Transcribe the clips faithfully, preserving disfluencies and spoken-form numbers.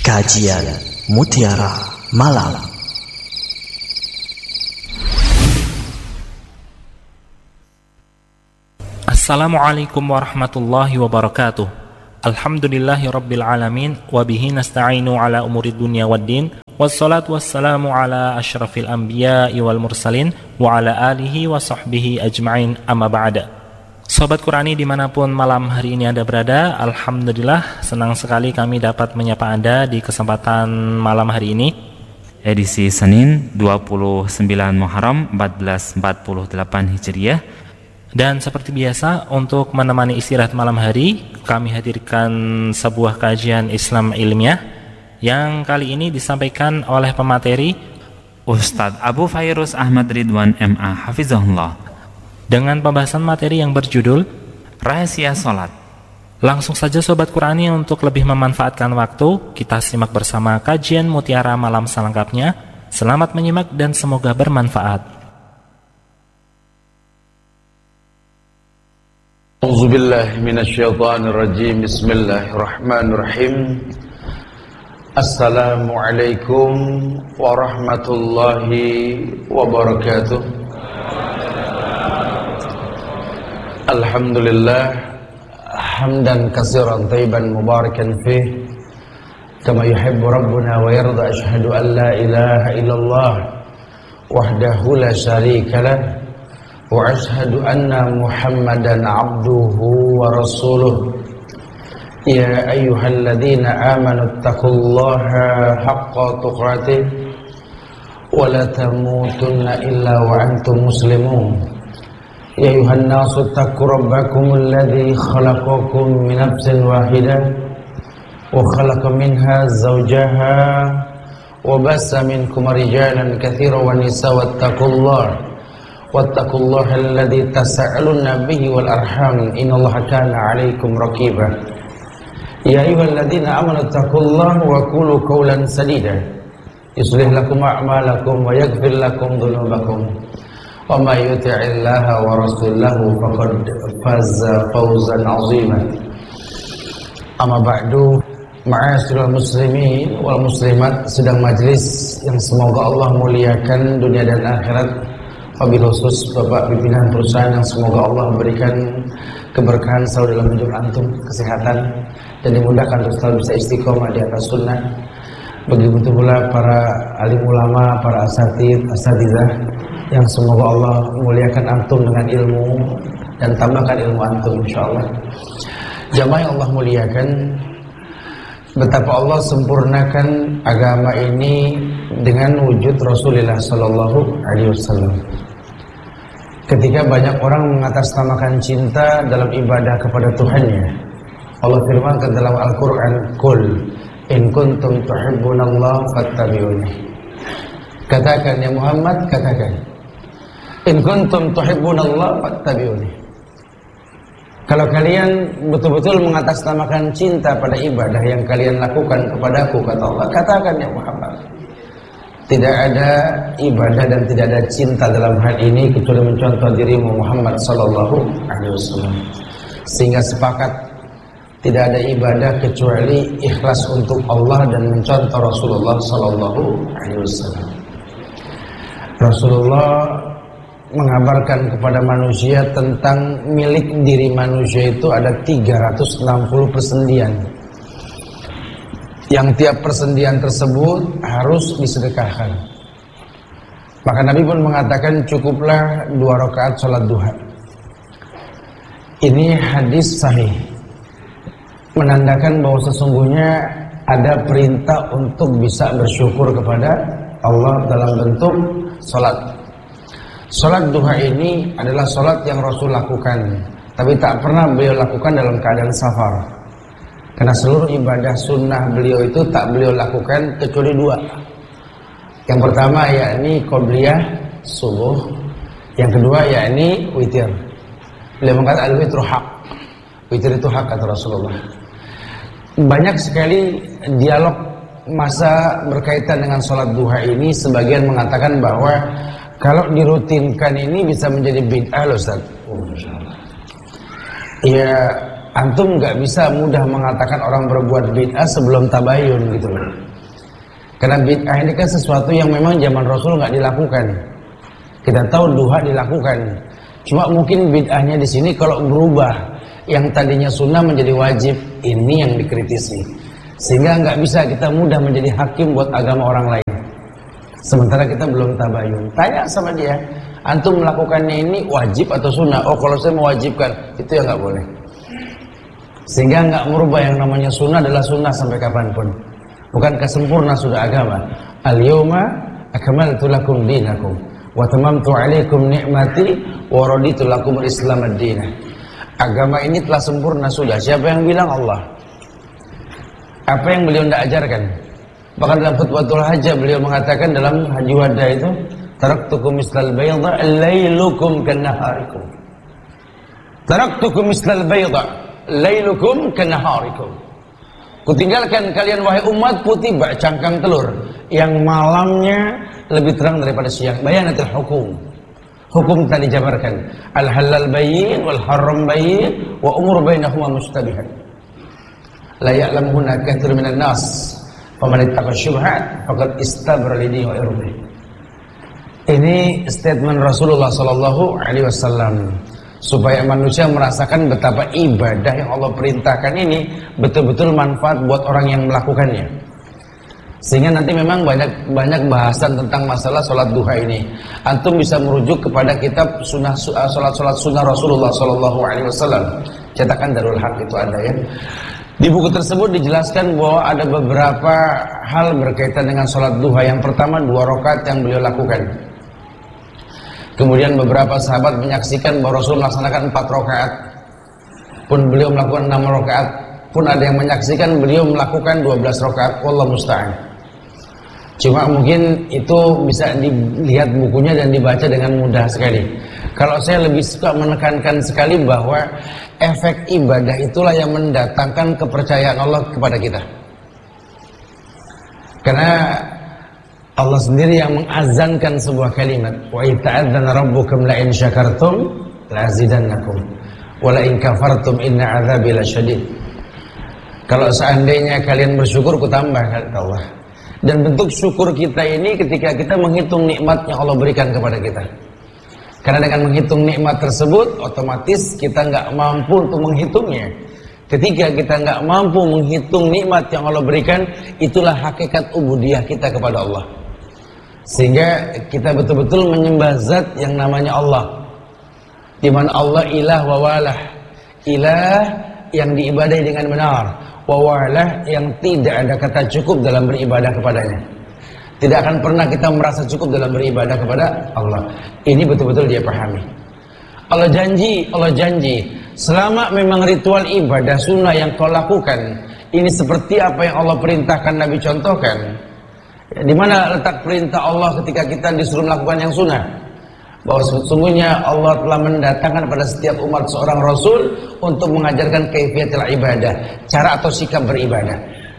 Kajian Mutiara Malam. Assalamualaikum warahmatullahi wabarakatuh. Alhamdulillahi rabbil alamin. Wabihi nasta'inu ala umurid dunya waddin. Wassalatu wassalamu ala ashrafil anbiya'i wal mursalin. Wa ala alihi wa sahbihi ajma'in, amma ba'da. Sobat Qurani dimanapun malam hari ini Anda berada, alhamdulillah senang sekali kami dapat menyapa Anda di kesempatan malam hari ini, edisi Senin dua puluh sembilan Muharram seribu empat ratus empat puluh delapan Hijriah. Dan seperti biasa, untuk menemani istirahat malam hari, kami hadirkan sebuah kajian Islam ilmiah yang kali ini disampaikan oleh pemateri Ustadz Abu Fairuz Ahmad Ridwan M A Hafizahullah, dengan pembahasan materi yang berjudul Rahasia Salat. Langsung saja Sobat Qurani, untuk lebih memanfaatkan waktu, kita simak bersama kajian Mutiara Malam selengkapnya. Selamat menyimak dan semoga bermanfaat. A'udzubillahi minasyaitonirrajim. Bismillahirrahmanirrahim. Assalamualaikum warahmatullahi wabarakatuh. Alhamdulillah hamdan katsiran thayyiban mubarakan fih kama yuhibbu rabbuna wa yarda. Asyhadu an la ilaha illallah wahdahu la syarika lah wa asyhadu anna Muhammadan abduhu wa rasuluh. Ya ayyuhalladzina amanu taqullaha haqqa tuqatih wa la tamutunna illa wa antum muslimun. Ya ayuhan nasu taqu rabbakum alladhi khalaqakum min nafsin wahidah wa khalaqa minha zawjaha wa bassa minkum rijalan katsiran wa nisaa wattaqullaha wattaqullaha alladhi tasaaluna bihi wal arham innallaha kana 'alaikum raqiba. Ya ayyuhalladzina amanu taqullaha wa qulu qawlan sadida yuslih lakum a'malakum wa yaghfir lakum dhunubakum. Wa may yuti'illaha wa rasulahu faqad faza fawzan 'azima. Amma ba'du, ma'asyiral muslimin wal muslimat, sedang majlis yang semoga Allah muliakan dunia dan akhirat, wabil khusus Bapak pimpinan perusahaan yang semoga Allah berikan keberkahan selalu dalam hidup antum, kesehatan, dan dimudahkan untuk selalu bisa istiqomah di atas sunnah. Begitu pula para alim ulama, para asatid, asatidzah, yang semoga Allah muliakan antum dengan ilmu dan tambahkan ilmu antum insyaallah. Jamaah yang Allah muliakan, betapa Allah sempurnakan agama ini dengan wujud Rasulullah sallallahu alaihi wasallam. Ketika banyak orang mengatasnamakan cinta dalam ibadah kepada Tuhannya, Allah firmankan dalam Al-Qur'an, "Qul in kuntum tuhibbunallaha fattabi'uni." Katakan ya Muhammad, katakan, in kuntum tuhibbunallaha fattabi'uni. Kalau kalian betul-betul mengatasnamakan cinta pada ibadah yang kalian lakukan kepadaku, kata Allah, katakan ya Muhammad, tidak ada ibadah dan tidak ada cinta dalam hal ini kecuali mencontoh dirimu Muhammad sallallahu alaihi wasallam. Sehingga sepakat tidak ada ibadah kecuali ikhlas untuk Allah dan mencontoh Rasulullah sallallahu alaihi wasallam. Rasulullah mengabarkan kepada manusia tentang milik diri manusia itu ada tiga ratus enam puluh persendian, yang tiap persendian tersebut harus disedekahkan. Maka Nabi pun mengatakan cukuplah dua rakaat sholat duha. Ini hadis sahih, menandakan bahwa sesungguhnya ada perintah untuk bisa bersyukur kepada Allah dalam bentuk sholat. Sholat duha ini adalah sholat yang Rasul lakukan, tapi tak pernah beliau lakukan dalam keadaan safar. Karena seluruh ibadah sunnah beliau itu tak beliau lakukan kecuali dua. Yang pertama yakni qobliyah subuh, yang kedua yakni witir. Beliau mengatakan al-witru haq, witir itu hak, kata Rasulullah. Banyak sekali dialog masa berkaitan dengan sholat duha ini. Sebagian mengatakan bahwa kalau dirutinkan ini bisa menjadi bid'ah loh Ustaz. Oh, ya antum nggak bisa mudah mengatakan orang berbuat bid'ah sebelum tabayun gitu loh. Karena bid'ah ini kan sesuatu yang memang zaman Rasul nggak dilakukan. Kita tahu duha dilakukan, cuma mungkin bid'ahnya di sini kalau berubah, yang tadinya sunnah menjadi wajib, ini yang dikritisi. Sehingga nggak bisa kita mudah menjadi hakim buat agama orang lain. Sementara kita belum tabayun. Tanya sama dia, antum melakukannya ini wajib atau sunnah? Oh, kalau saya mewajibkan, itu yang nggak boleh. Sehingga nggak merubah yang namanya sunnah adalah sunnah sampai kapanpun. Bukankah sempurna sudah agama? Al-yawma akmaltu lakum dinakum wa tamamtu alaikum ni'mati wa raditu lakum al-islam ad-din. Agama ini telah sempurna sudah. Siapa yang bilang? Allah. Apa yang beliau tidak ajarkan? Bahkan dalam khutbatul hajah beliau mengatakan dalam haji wada itu, taraktukum mislal bayda lailukum kanaharikum. Taraktukum mislal bayda lailukum kanaharikum. Kutinggalkan kalian wahai umat putih bak cangkang telur, yang malamnya lebih terang daripada siang. Bayanatul hukum. Hukum tadi dijabarkan. Al halal bayyin wal haram bayyin wa umur bainahuma mustabihat. La ya'lamuhunna katsirun minan nas. Faman ittaqa syubhat faqad istabra lidinihi wa irdihi. Ini statement Rasulullah sallallahu alaihi wasallam supaya manusia merasakan betapa ibadah yang Allah perintahkan ini betul-betul manfaat buat orang yang melakukannya. Sehingga nanti memang banyak banyak bahasan tentang masalah sholat duha ini. Antum bisa merujuk kepada kitab sunnah sholat-sholat sunnah Rasulullah sallallahu alaihi wasallam. Cetakan Darul Haq itu ada ya. Di buku tersebut dijelaskan bahwa ada beberapa hal berkaitan dengan sholat duha. Yang pertama dua rakaat yang beliau lakukan. Kemudian beberapa sahabat menyaksikan bahwa Rasul melaksanakan empat rakaat, pun beliau melakukan enam rakaat, pun ada yang menyaksikan beliau melakukan dua belas rakaat. Wallahu musta'an. Cuma mungkin itu bisa dilihat bukunya dan dibaca dengan mudah sekali. Kalau saya lebih suka menekankan sekali bahwa efek ibadah itulah yang mendatangkan kepercayaan Allah kepada kita. Karena Allah sendiri yang mengazankan sebuah kalimat, wa ita'adzana rabbukum la in syakartum la azidannakum wa la in kafartum inna adzabi lasyadid. Kalau seandainya kalian bersyukur, ku tambah, kata Allah. Dan bentuk syukur kita ini ketika kita menghitung nikmat yang Allah berikan kepada kita. Karena dengan menghitung nikmat tersebut, otomatis kita nggak mampu untuk menghitungnya. Ketika kita nggak mampu menghitung nikmat yang Allah berikan, itulah hakikat ubudiyah kita kepada Allah. Sehingga kita betul-betul menyembah zat yang namanya Allah, di mana Allah ilah wa walah, ilah yang diibadahi dengan benar, wa walah yang tidak ada kata cukup dalam beribadah kepadanya. Tidak akan pernah kita merasa cukup dalam beribadah kepada Allah. Ini betul-betul dia pahami. Allah janji, Allah janji, selama memang ritual ibadah sunnah yang kau lakukan ini seperti apa yang Allah perintahkan, Nabi contohkan. Di mana letak perintah Allah ketika kita disuruh melakukan yang sunnah? Bahwa sesungguhnya Allah telah mendatangkan pada setiap umat seorang Rasul untuk mengajarkan kaifiyatul ibadah, cara atau sikap beribadah.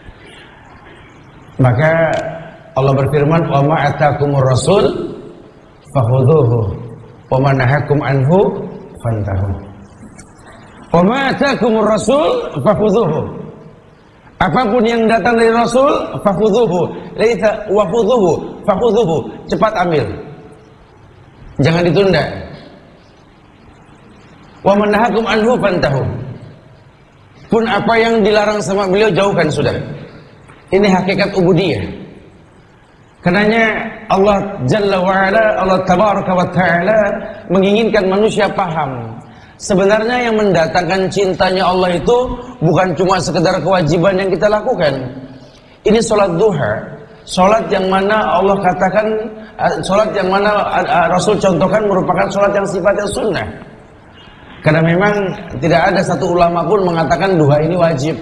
Maka Allah berfirman, wa ma atakumur rasul fakhudhuhu wa ma nahakum anhu fantahu. Wa ma atakumur rasul fakhudhuhu. Apapun yang datang dari Rasul, fakhudhuhu, laisa wa khudhuhu, fakhudhuhu, cepat ambil. Jangan ditunda. Wa man nahakum anhu fantahu. Pun apa yang dilarang sama beliau jauhkan sudah. Ini hakikat ubudiyah. Karenanya Allah Jalla wa Ala, Allah Tabaraka wa Ta'ala menginginkan manusia paham. Sebenarnya yang mendatangkan cintanya Allah itu bukan cuma sekedar kewajiban yang kita lakukan. Ini sholat duha, sholat yang mana Allah katakan, sholat yang mana Rasul contohkan merupakan sholat yang sifatnya sunnah. Karena memang tidak ada satu ulama pun mengatakan duha ini wajib.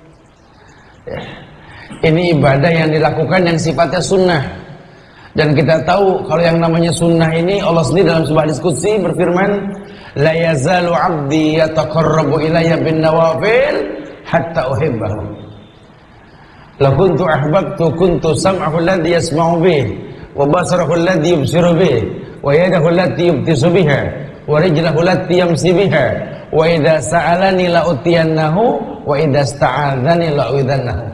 Ini ibadah yang dilakukan yang sifatnya sunnah. Dan kita tahu kalau yang namanya sunnah ini, Allah sendiri dalam sebuah diskusi berfirman, la yazalu 'abdi yataqarrabu ilayya bin nawafil hatta uhibbahu. La kuntu ahbabtu kuntu sam'ahu alladhi yasma'u bih wa basarahu alladhi yubsiru bih wa yadahu allati yubtisu biha wa rijlahu allati yamsi biha wa idza sa'alani la utiyannahu wa idza sta'adzani la uidzannahu.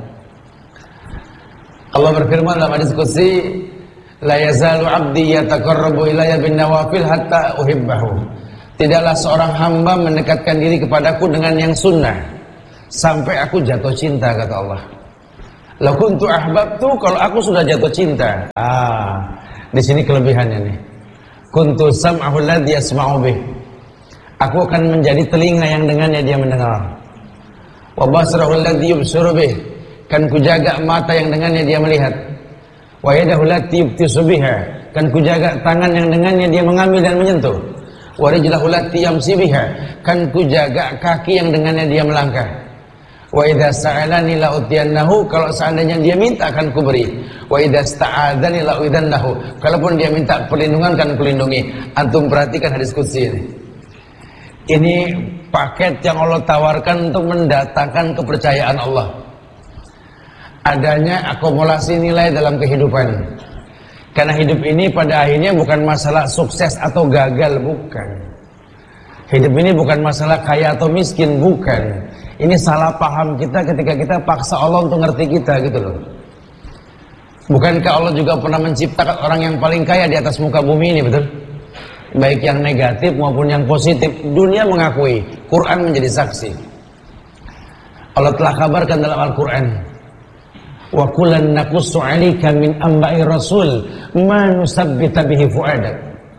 Allah berfirman dalam hadis qudsi, la yazalu 'abdi yataqarrabu ilayya bin nawafil hatta uhibbahu. Tidaklah seorang hamba mendekatkan diri kepadaku dengan yang sunnah sampai aku jatuh cinta, kata Allah. La kuntu ahbabtu, kalau aku sudah jatuh cinta. Ah, di sini kelebihannya nih. Kuntu sam'ahu alladhi yasma'u bih. Aku akan menjadi telinga yang dengannya dia mendengar. Wa basarahu alladhi yubsiru bih. Kan kujaga mata yang dengannya dia melihat. Wa yadahu allati yubtisu biha. Kan kujaga tangan yang dengannya dia mengambil dan menyentuh. Wa rijlahu allati yamsi biha. Kan kujaga kaki yang dengannya dia melangkah. Wa idza sa'alani la utiyannahu, kalau seandainya dia minta akan kuberi. Wa idza sta'adzani la uidzannahu, kalaupun dia minta perlindungan kan kulindungi. Antum perhatikan hadis qudsi ini. Ini paket yang Allah tawarkan untuk mendatangkan kepercayaan Allah. Adanya akumulasi nilai dalam kehidupan. Karena hidup ini pada akhirnya bukan masalah sukses atau gagal, bukan. Hidup ini bukan masalah kaya atau miskin, bukan. Ini salah paham kita ketika kita paksa Allah untuk ngerti kita, gitu loh. Bukankah Allah juga pernah menciptakan orang yang paling kaya di atas muka bumi ini, betul? Baik yang negatif maupun yang positif. Dunia mengakui, Quran menjadi saksi. Allah telah kabarkan dalam Al-Quran, wa kullan naqussu 'alaika min amba'i rasul ma nusabbita bihi fu'adak.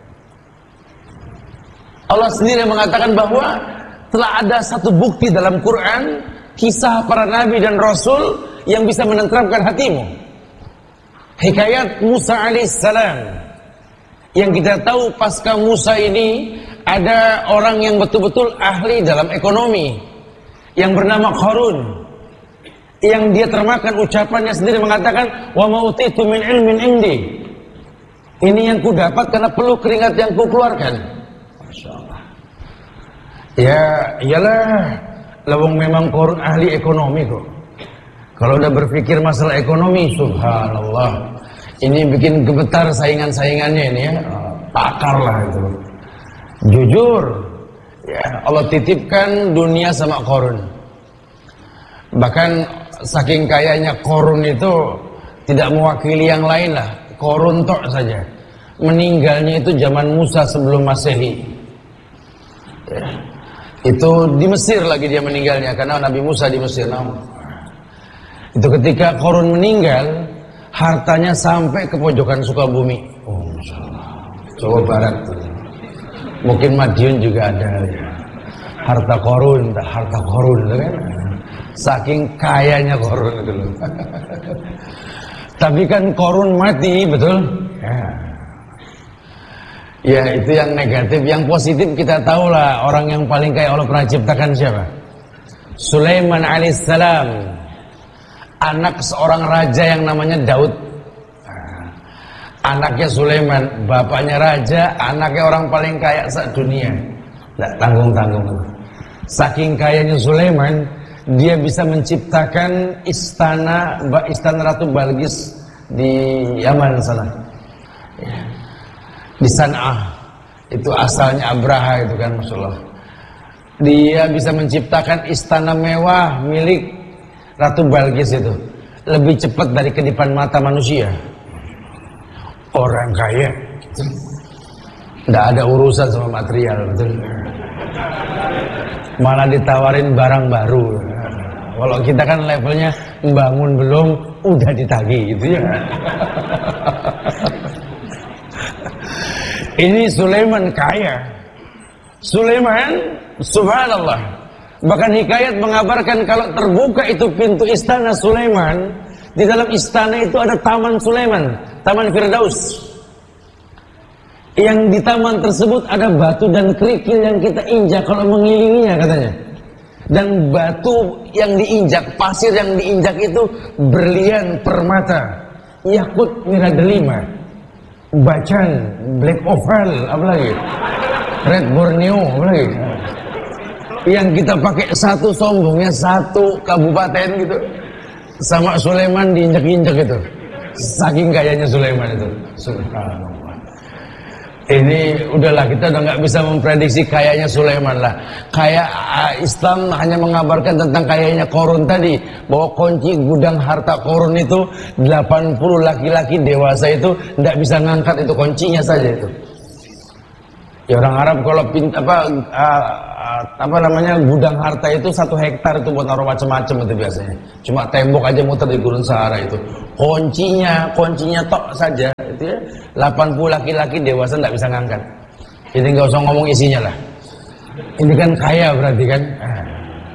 Allah sendiri mengatakan bahwa telah ada satu bukti dalam Quran, kisah para nabi dan rasul yang bisa menenteramkan hatimu. Hikayat Musa alaihissalam, yang kita tahu pasca Musa ini ada orang yang betul-betul ahli dalam ekonomi yang bernama Qarun, yang dia termakan ucapannya sendiri mengatakan, wa ma utitu min ilmin indi. Ini yang ku dapat karena perlu keringat yang ku keluarkan. Masyaallah. Ya, iyalah, lawang memang Qarun ahli ekonomi kok. Kalau udah berpikir masalah ekonomi, subhanallah, ini bikin gemetar saingan-saingannya ini ya, pakar lah itu. Jujur, ya Allah titipkan dunia sama Qarun. Bahkan saking kayanya Qarun itu tidak mewakili yang lain lah, Qarun tok saja. Meninggalnya itu zaman Musa sebelum Masehi. Ya. Itu di Mesir lagi dia meninggalnya, karena Nabi Musa di Mesir. Nah, itu ketika Qarun meninggal, hartanya sampai ke pojokan Sukabumi. Oh, Masya Allah. Jawa Barat. Mungkin Madiun juga ada ya. Harta Qarun, harta Qarun kan? Saking kayanya Qarun itu loh. Tapi kan Qarun mati, betul? Ya. Ya, itu yang negatif. Yang positif kita tahu lah, orang yang paling kaya Allah pernah ciptakan siapa? Sulaiman alaihissalam, anak seorang raja yang namanya Daud. Anaknya Sulaiman, bapaknya raja, anaknya orang paling kaya se-dunia. Tidak tanggung-tanggung. Saking kayanya Sulaiman, dia bisa menciptakan istana istana Ratu Balqis di Yaman sana. Ya. Di San'ah. Itu asalnya Abraha itu kan, Masya Allah. Dia bisa menciptakan istana mewah milik Ratu Balqis itu. Lebih cepat dari kedipan mata manusia. Orang kaya tidak ada urusan sama material, betul. Malah ditawarin barang baru. Kalau kita kan levelnya bangun belum, udah ditagih gitu ya. Ini Sulaiman kaya. Sulaiman, subhanallah. Bahkan hikayat mengabarkan kalau terbuka itu pintu istana Sulaiman, di dalam istana itu ada taman Sulaiman, taman Firdaus. Yang di taman tersebut ada batu dan kerikil yang kita injak kalau mengelilinginya katanya. Dan batu yang diinjak, pasir yang diinjak itu berlian permata, yakut miradelima, bacan, black oval, apa lagi? Red Borneo, apa lagi? Yang kita pakai satu sombongnya satu kabupaten gitu. Sama Sulaiman diinjak-injak itu. Saking kayanya Sulaiman itu. Subhanallah. Ini udahlah, kita udah nggak bisa memprediksi kayaknya Sulaiman lah. Kayak uh, Islam hanya mengabarkan tentang kayaknya Korun tadi, bahwa kunci gudang harta Korun itu delapan puluh laki-laki dewasa itu nggak bisa ngangkat itu kuncinya saja itu. Ya orang Arab kalau pinta apa uh, uh, apa namanya gudang harta itu satu hektar itu buat naruh macam-macam itu biasanya. Cuma tembok aja muter di Gurun Sahara itu. Kuncinya, kuncinya tok saja itu ya. delapan puluh laki-laki dewasa tidak bisa ngangkat. Jadi nggak usah ngomong isinya lah. Ini kan kaya berarti kan. Ah.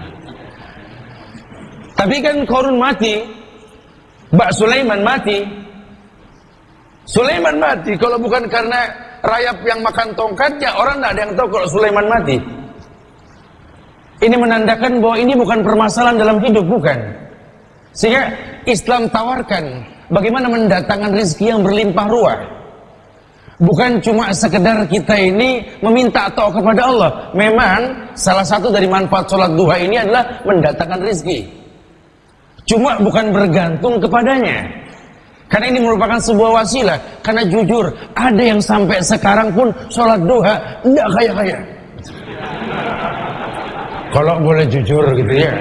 Tapi kan Korun mati, Mbak Sulaiman mati. Sulaiman mati kalau bukan karena rayap yang makan tongkatnya, orang tidak ada yang tahu kalau Sulaiman mati. Ini menandakan bahwa ini bukan permasalahan dalam hidup, bukan. Sehingga Islam tawarkan bagaimana mendatangkan rezeki yang berlimpah ruah. Bukan cuma sekedar kita ini meminta atau kepada Allah. Memang salah satu dari manfaat sholat duha ini adalah mendatangkan rezeki. Cuma bukan bergantung kepadanya. Karena ini merupakan sebuah wasilah. Karena jujur, ada yang sampai sekarang pun sholat duha tidak kaya-kaya. Kalau boleh jujur gitu ya.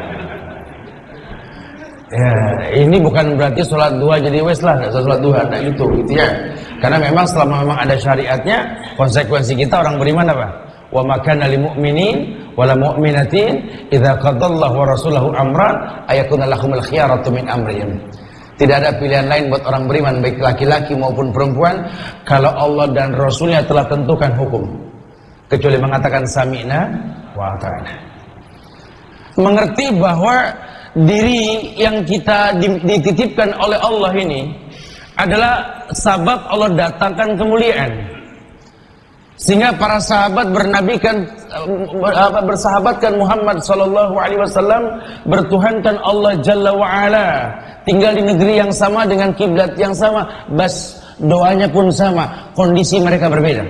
Ya, ini bukan berarti sholat duha jadi wes lah, sholat duha nah itu gitu ya. Karena memang selama memang ada syariatnya, konsekuensi kita orang beriman apa? Wa makana lil mu'minin wala mu'minatin idza qadallahu wa rasuluhu amran ayakuna lahumul khiyaratu min amrihim. Tidak ada pilihan lain buat orang beriman, baik laki-laki maupun perempuan, kalau Allah dan Rasulnya telah tentukan hukum, kecuali mengatakan sami'na wa ata'na. Mengerti bahwa diri yang kita dititipkan oleh Allah ini adalah sabab Allah datangkan kemuliaan. Sehingga para sahabat bernabikan bersahabatkan Muhammad sallallahu alaihi wasallam, bertuhankan Allah Jalla wa Ala, tinggal di negeri yang sama dengan kiblat yang sama, bas doanya pun sama, kondisi mereka berbeda.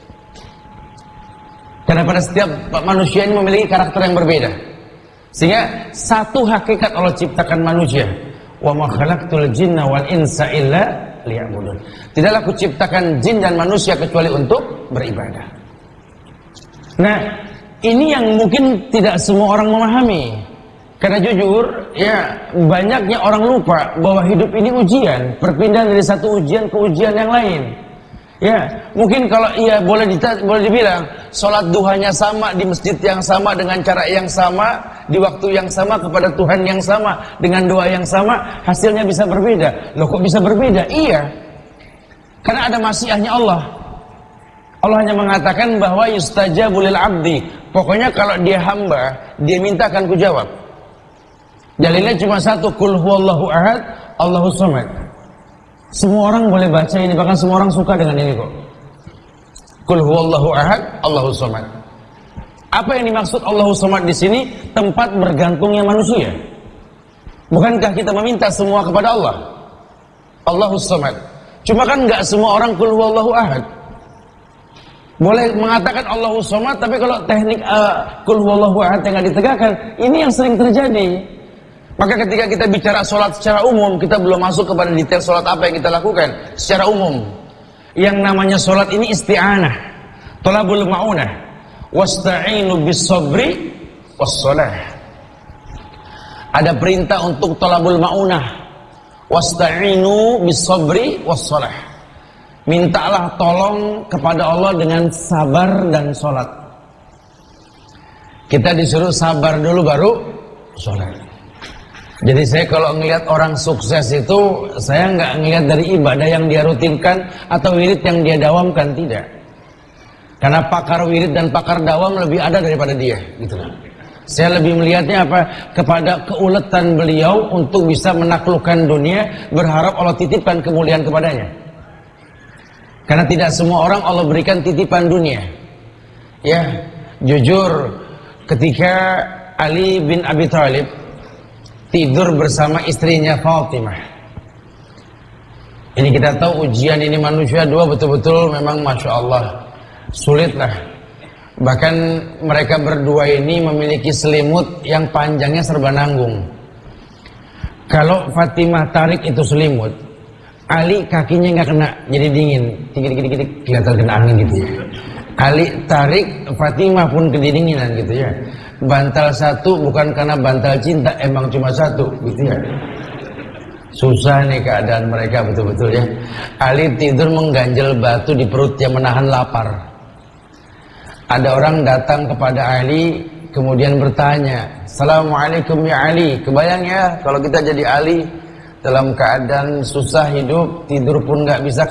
Karena pada setiap manusia ini memiliki karakter yang berbeda. Sehingga satu hakikat Allah ciptakan manusia, wa ma khalaqtul jinna wal insa illa liya'budun. Tidaklah aku ciptakan jin dan manusia kecuali untuk beribadah. Nah, ini yang mungkin tidak semua orang memahami. Karena jujur, ya banyaknya orang lupa bahwa hidup ini ujian, perpindahan dari satu ujian ke ujian yang lain. Ya, mungkin kalau iya boleh dita, boleh dibilang sholat duhanya sama di masjid yang sama dengan cara yang sama, di waktu yang sama kepada Tuhan yang sama dengan doa yang sama, hasilnya bisa berbeda. Loh kok bisa berbeda? Iya, karena ada masyiahnya Allah. Allah hanya mengatakan bahwa yustajabu lil abdi. Pokoknya kalau dia hamba, dia minta akan kujawab. Dalilnya cuma satu, kul huwallahu ahad, Allahus samad. Semua orang boleh baca ini, bahkan semua orang suka dengan ini kok. Kul huwallahu ahad, Allahus samad. Apa yang dimaksud Allahus samad di sini? Tempat bergantungnya manusia. Bukankah kita meminta semua kepada Allah? Allahus samad. Cuma kan nggak semua orang kul huwallahu ahad. Boleh mengatakan Allahus samad, tapi kalau teknik uh, kul huwallahu ahad yang nggak ditegakkan, ini yang sering terjadi. Maka ketika kita bicara sholat secara umum, kita belum masuk kepada detail sholat apa yang kita lakukan secara umum. Yang namanya sholat ini isti'anah, thalabul ma'unah, wasta'inu bis sabri was shalah. Ada perintah untuk thalabul ma'unah, wasta'inu bis sabri was shalah. Mintalah tolong kepada Allah dengan sabar dan sholat. Kita disuruh sabar dulu baru sholat. Jadi saya kalau ngelihat orang sukses itu, saya nggak ngelihat dari ibadah yang dia rutinkan atau wirid yang dia dawamkan, tidak. Karena pakar wirid dan pakar dawam lebih ada daripada dia, gitu. Saya lebih melihatnya apa? Kepada keuletan beliau untuk bisa menaklukkan dunia, berharap Allah titipkan kemuliaan kepadanya. Karena tidak semua orang Allah berikan titipan dunia. Ya, jujur, ketika Ali bin Abi Thalib tidur bersama istrinya Fatimah. Ini kita tahu ujian ini manusia dua betul-betul memang Masya Allah sulitlah. Bahkan mereka berdua ini memiliki selimut yang panjangnya serba nanggung. Kalau Fatimah tarik itu selimut, Ali kakinya nggak kena, jadi dingin, dikit-dikit kelihatan kena angin gitu ya. Ali tarik, Fatimah pun kedinginan gitu ya. Bantal satu bukan karena bantal cinta, emang cuma satu gitu ya. Susah nih keadaan mereka betul-betul ya. Ali tidur mengganjal batu di perutnya menahan lapar. Ada orang datang kepada Ali kemudian bertanya, "Assalamualaikum ya Ali." Kebayang ya kalau kita jadi Ali dalam keadaan susah hidup, tidur pun nggak bisa,